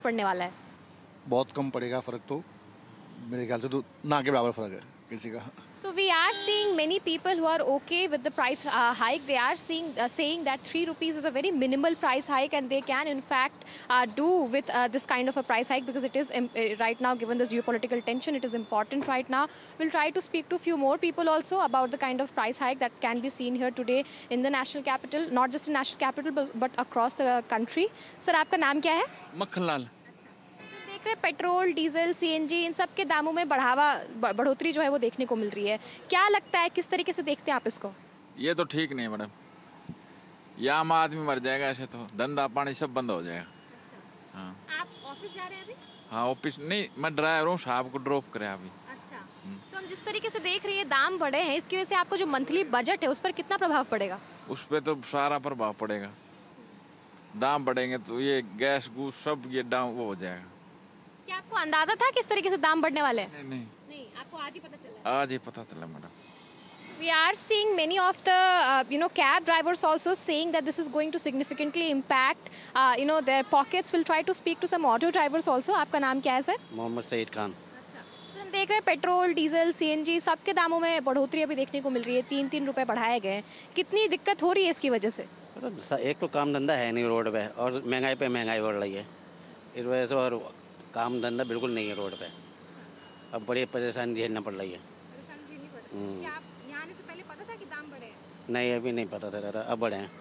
पड़ने वाला है? बहुत कम पड़ेगा फ़र्क तो, मेरे ख्याल से तो ना के बराबर फ़र्क है किसी का। So we are seeing many people who are okay with the price hike. They are saying that 3 rupees is a very minimal price hike, and they can in fact do with this kind of a price hike, because it is right now, given this geopolitical tension, it is important right now. We'll try to speak to a few more people also about the kind of price hike that can be seen here today in the national capital, not just in national capital but across the country. Sir, आपका नाम क्या है? मक्खनलाल। देख रहे हैं petrol, diesel, CNG, इन सब के दामों में बढ़ोतरी जो है वो देखने को मिल रही है। क्या लगता है, किस तरीके से देखते हैं आप इसको? ये तो ठीक नहीं है मैडम, ये आम आदमी मर जाएगा ऐसे तो, धंधा पानी सब बंद हो जाएगा। हाँ। आप ऑफिस जा रहे हैं अभी? हाँ ऑफिस नहीं, मैं ड्राइवर हूँ, साहब को ड्रॉप करे अभी। अच्छा, तो हम जिस तरीके से देख रहे हैं दाम बढ़े हैं, इसकी वजह से आपको जो मंथली बजट है उस पर कितना प्रभाव पड़ेगा? उस पर तो सारा प्रभाव पड़ेगा, दाम बढ़ेंगे तो ये गैस गूस सब ये दाम वो हो जाएगा। क्या आपको अंदाजा था किस तरीके से दाम बढ़ने वाले हैं? नहीं, आपको आज ही पता चला? आज ही पता चला madam. We are seeing many of the cab drivers also saying that this is going to significantly impact their pockets. We'll try to speak to some auto drivers also. आपका नाम क्या है सर? मोहम्मद सईद खान। सर, हम देख रहे हैं petrol, diesel, CNG सबके दामों में बढ़ोतरी अभी देखने को मिल रही है। 3-3 रुपए बढ़ाए गए हैं। कितनी दिक्कत हो रही है इसकी वजह से? एक तो काम धंधा है नहीं रोड पे, और महंगाई पे महंगाई बढ़ रही है इस वजह से, और काम धंधा बिल्कुल नहीं है रोड पे। अब बड़ी परेशानी झेलना पड़ रही है। क्या आप यहाँ आने से पहले पता था कि दाम बढ़े हैं? नहीं, अभी नहीं पता था, अब बढ़े हैं।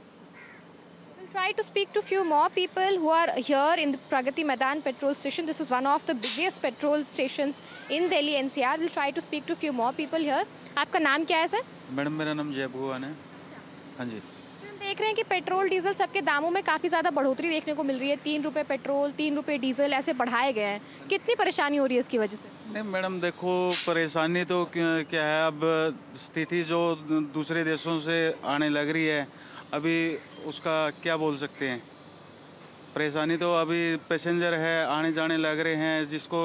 We'll try to speak to few more people who are here in the Pragati Maidan petrol station. This is one of the biggest petrol stations in Delhi NCR. We'll try to speak to few more people here. आपका नाम क्या है sir? Madam मेरा नाम जय भगवान है। हाँ जी। देख रहे हैं कि पेट्रोल डीजल सबके दामों में काफ़ी ज़्यादा बढ़ोतरी देखने को मिल रही है। 3 रुपये पेट्रोल, 3 रुपये डीजल ऐसे बढ़ाए गए हैं। कितनी परेशानी हो रही है इसकी वजह से? नहीं मैडम देखो, परेशानी तो क्या है, अब स्थिति जो दूसरे देशों से आने लग रही है, अभी उसका क्या बोल सकते हैं। परेशानी तो अभी पैसेंजर है, आने जाने लग रहे हैं, जिसको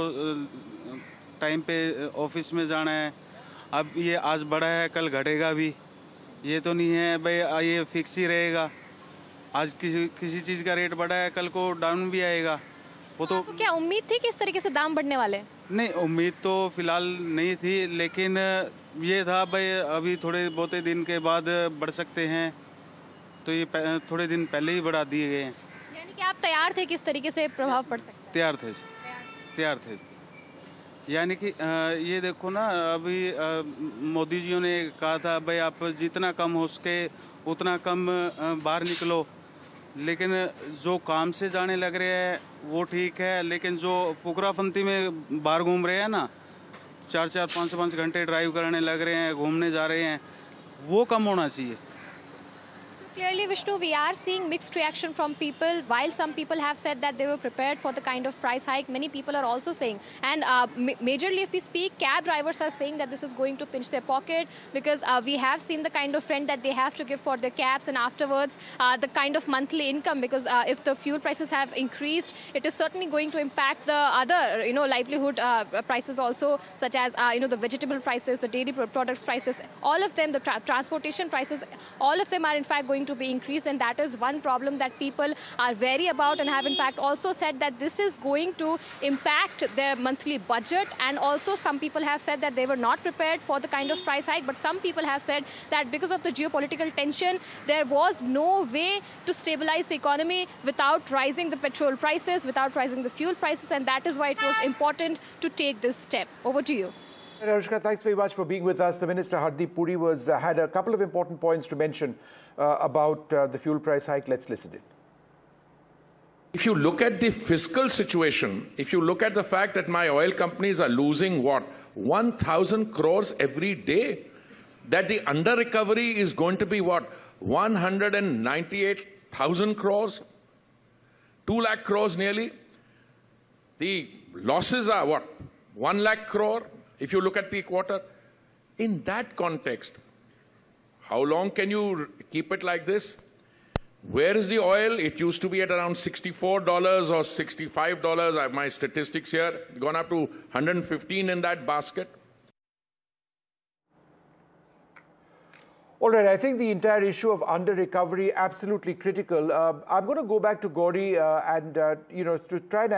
टाइम पे ऑफिस में जाना है, अब ये आज बढ़ा है कल घटेगा भी, ये तो नहीं है भाई ये फिक्स ही रहेगा। आज किसी चीज़ का रेट बढ़ा है, कल को डाउन भी आएगा। वो तो क्या उम्मीद थी कि इस तरीके से दाम बढ़ने वाले? नहीं, उम्मीद तो फिलहाल नहीं थी, लेकिन ये था भाई अभी थोड़े बहुत दिन के बाद बढ़ सकते हैं, तो ये थोड़े दिन पहले ही बढ़ा दिए गए हैं। यानी कि आप तैयार थे किस तरीके से प्रभाव पड़ सकता है? तैयार थे। यानी कि ये देखो ना, अभी मोदी जी ने कहा था भाई आप जितना कम हो सके उतना कम बाहर निकलो, लेकिन जो काम से जाने लग रहे हैं वो ठीक है, लेकिन जो फुकरापंती में बाहर घूम रहे हैं ना, 4-4, 5-5 घंटे ड्राइव करने लग रहे हैं, घूमने जा रहे हैं, वो कम होना चाहिए। Clearly, Vishnu, we are seeing mixed reaction from people. While some people have said that they were prepared for the kind of price hike, many people are also saying, and majorly if we speak, cab drivers are saying that this is going to pinch their pocket, because we have seen the kind of rent that they have to give for their cabs, and afterwards the kind of monthly income, because if the fuel prices have increased, it is certainly going to impact the other livelihood prices also, such as the vegetable prices, the dairy products prices, all of them, the transportation prices, all of them are in fact going to be increased, and that is one problem that people are wary about, and have in fact also said that this is going to impact their monthly budget. And also some people have said that they were not prepared for the kind of price hike, but some people have said that because of the geopolitical tension, there was no way to stabilize the economy without rising the petrol prices, without rising the fuel prices, and that is why it was important to take this step. Over to you. Anushka, thanks very much for being with us. The Minister Hardeep Puri had a couple of important points to mention about the fuel price hike. Let's listen in. If you look at the fiscal situation, if you look at the fact that my oil companies are losing what, 1,000 crores every day, that the under recovery is going to be what, 198,000 crores, 2 lakh crores nearly. The losses are what, 1 lakh crore. If you look at the quarter, in that context, how long can you keep it like this? Where is the oil? It used to be at around $64 or $65. I have my statistics here, gone up to 115 in that basket. All right, I think the entire issue of under-recovery absolutely critical. I'm going to go back to Gauri and, to try and